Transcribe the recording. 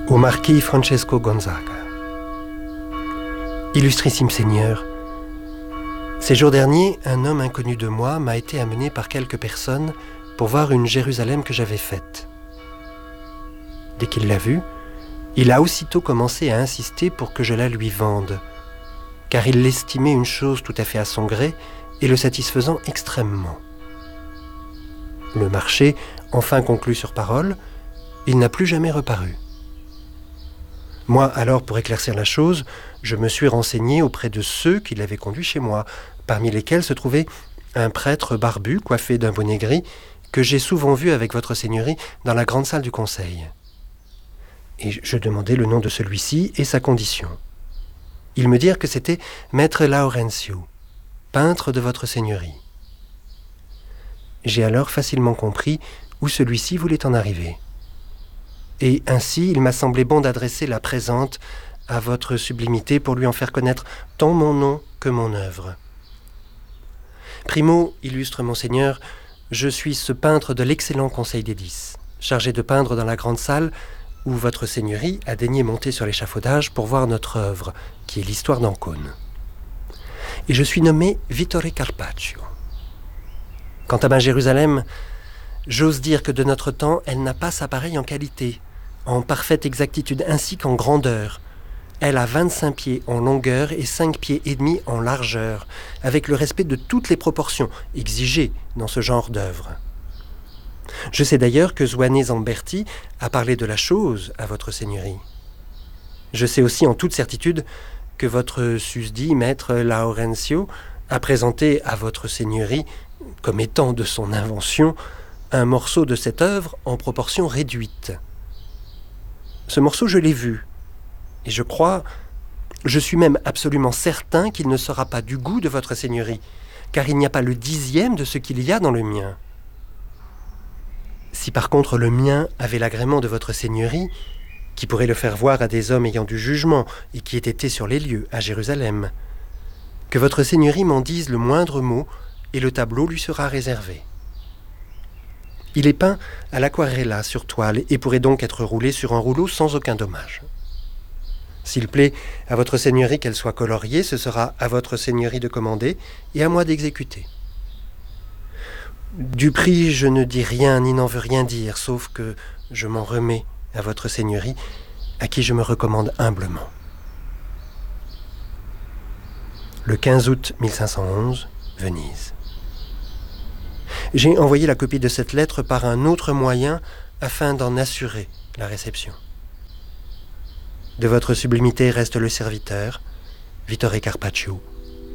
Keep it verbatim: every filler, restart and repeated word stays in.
Au marquis Francesco Gonzaga. Illustrissime Seigneur, ces jours derniers, un homme inconnu de moi m'a été amené par quelques personnes pour voir une Jérusalem que j'avais faite. Dès qu'il l'a vue, il a aussitôt commencé à insister pour que je la lui vende, car il l'estimait une chose tout à fait à son gré et le satisfaisant extrêmement. Le marché, enfin conclu sur parole, il n'a plus jamais reparu. Moi, alors, pour éclaircir la chose, je me suis renseigné auprès de ceux qui l'avaient conduit chez moi, parmi lesquels se trouvait un prêtre barbu, coiffé d'un bonnet gris, que j'ai souvent vu avec votre seigneurie dans la grande salle du conseil. Et je demandai le nom de celui-ci et sa condition. Ils me dirent que c'était Maître Laurencio, peintre de votre seigneurie. J'ai alors facilement compris où celui-ci voulait en arriver. Et ainsi, il m'a semblé bon d'adresser la présente à votre sublimité pour lui en faire connaître tant mon nom que mon œuvre. Primo, illustre monseigneur, je suis ce peintre de l'excellent Conseil des Dix, chargé de peindre dans la grande salle où votre seigneurie a daigné monter sur l'échafaudage pour voir notre œuvre, qui est l'histoire d'Ancône. Et je suis nommé Vittore Carpaccio. Quant à ma Jérusalem, j'ose dire que de notre temps, elle n'a pas sa pareille en qualité, en parfaite exactitude ainsi qu'en grandeur. Elle a vingt-cinq pieds en longueur et cinq pieds et demi en largeur, avec le respect de toutes les proportions exigées dans ce genre d'œuvre. Je sais d'ailleurs que Zuane Zamberti a parlé de la chose à votre seigneurie. Je sais aussi en toute certitude que votre susdit maître Laurencio a présenté à votre seigneurie, comme étant de son invention, un morceau de cette œuvre en proportion réduite. Ce morceau, je l'ai vu, et je crois, je suis même absolument certain qu'il ne sera pas du goût de votre seigneurie, car il n'y a pas le dixième de ce qu'il y a dans le mien. Si par contre le mien avait l'agrément de votre seigneurie, qui pourrait le faire voir à des hommes ayant du jugement et qui aient été sur les lieux à Jérusalem, que votre seigneurie m'en dise le moindre mot et le tableau lui sera réservé. Il est peint à l'aquarella sur toile et pourrait donc être roulé sur un rouleau sans aucun dommage. S'il plaît à votre seigneurie qu'elle soit coloriée, ce sera à votre seigneurie de commander et à moi d'exécuter. Du prix, je ne dis rien ni n'en veux rien dire, sauf que je m'en remets à votre seigneurie, à qui je me recommande humblement. Le quinze août mille cinq cent onze, Venise. J'ai envoyé la copie de cette lettre par un autre moyen afin d'en assurer la réception. De votre sublimité reste le serviteur, Vittore Carpaccio,